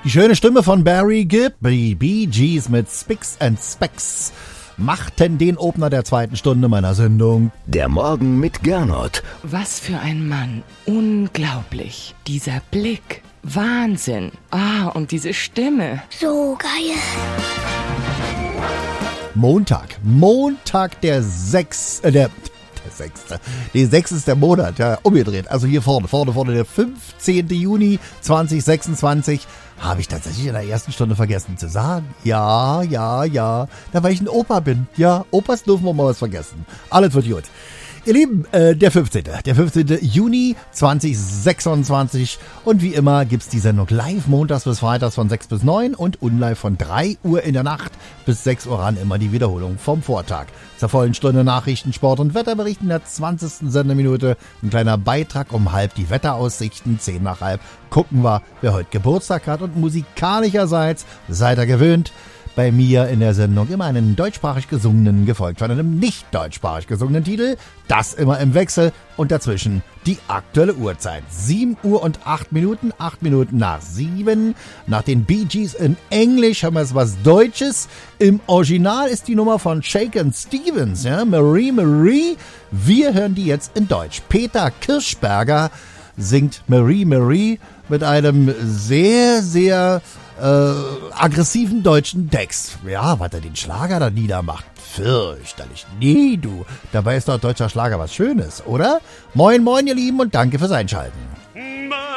Die schöne Stimme von Barry Gibb, die Bee Gees mit Spicks and Specks, machten den Opener der zweiten Stunde meiner Sendung. Der Morgen mit Gernot. Was für ein Mann. Unglaublich. Dieser Blick. Wahnsinn. Und diese Stimme. So geil. Montag der 6. Der 6 ist der Monat, ja, umgedreht. Also hier vorne, der 15. Juni 2026. Habe ich tatsächlich in der ersten Stunde vergessen zu sagen. Ja. Da weil ich ein Opa bin. Ja, Opas dürfen wir mal was vergessen. Alles wird gut. Ihr Lieben, der 15. Juni 2026 und wie immer gibt's die Sendung live montags bis freitags von 6 bis 9 und unlive von 3 Uhr in der Nacht bis 6 Uhr ran, immer die Wiederholung vom Vortag. Zur vollen Stunde Nachrichten, Sport und Wetterbericht in der 20. Sendeminute, ein kleiner Beitrag um halb, die Wetteraussichten, 10 nach halb, gucken wir, wer heute Geburtstag hat und musikalischerseits, seid ihr gewöhnt, bei mir in der Sendung immer einen deutschsprachig gesungenen, gefolgt von einem nicht deutschsprachig gesungenen Titel. Das immer im Wechsel und dazwischen die aktuelle Uhrzeit. 7 Uhr und 8 Minuten, 8 Minuten nach 7. Nach den Bee Gees in Englisch haben wir jetzt was Deutsches. Im Original ist die Nummer von Shakin' Stevens, ja, Marie. Wir hören die jetzt in Deutsch. Peter Kirschberger singt Marie mit einem sehr aggressiven deutschen Text. Ja, was er den Schlager da niedermacht. Fürchterlich. Nee, du. Dabei ist doch deutscher Schlager was Schönes, oder? Moin, ihr Lieben, und danke fürs Einschalten.